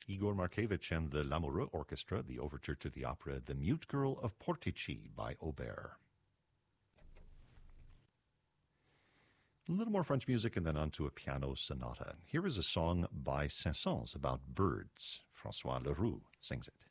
Igor Markevich and the Lamoureux Orchestra, the overture to the opera The Mute Girl of Portici by Aubert. A little more French music and then on to a piano sonata. Here is a song by Saint-Saëns about birds. François Leroux sings it.